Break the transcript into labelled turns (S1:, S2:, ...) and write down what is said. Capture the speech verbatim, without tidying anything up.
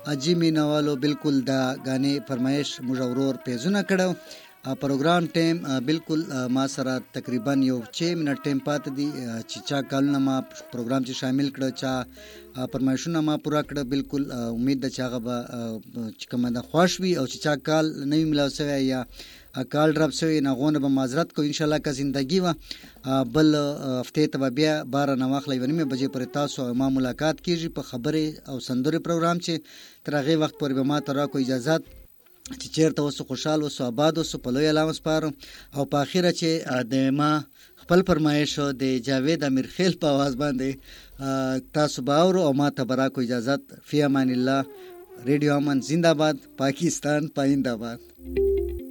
S1: اجي مینوالو بالکل دا غانې فرمایش موږ اورور پیزونه کړو. پروګرام ټیم بالکل ما سره تقریبا یو چې منټ ټیم پاتې دی چې چا کالونه ما پروګرام چې شامل کړ، چا فرمایشونه ما پورا کړ. بالکل امید ده چې هغه به چې کومه ده خوښ وي، او چې چا کال نه وي ملاو سوی یا کال ډراپ سوی نغونه به معذرت کو. ان شاء الله که زندگی و بل هفته ته بیا بار نه واخلې ونی مې بجې پر تاسو ما ملاقات کیږي په خبره او سندره پروګرام چې تر هغه وخت پورې به ما ترا کو اجازه چې چیرته وسو خوشحال وسو آباد وسو په لوی علامه سپارم. او په اخیره چې د ما خپل فرمایش د جاوید امیرخیل په आवाज باندې تاسو باور او ما ته برا کو اجازه. فی امان الله. ریډیو امن زندہ باد. پاکستان پاینده باد.